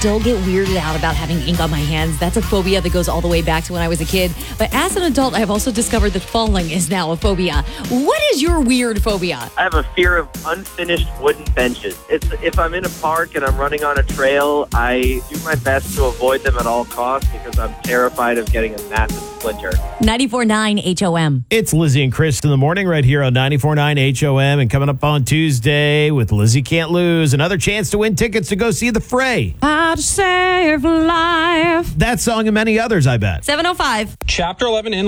still get weirded out about having ink on my hands. That's a phobia that goes all the way back to when I was a kid. But as an adult, I've also discovered that falling is now a phobia. What is your weird phobia? I have a fear of unfinished wooden benches. If I'm in a park and I'm running on a trail, I do my best to avoid them at all costs because I'm terrified of getting a massive splinter. 94.9 HOM. It's Lizzie and Chris in the morning right here on 94.9 HOM. And coming up on Tuesday with Lizzie Can't Lose, another chance to win tickets to go see The Fray. How to save life. That song and many others, I bet. 7:05. Chapter 11 in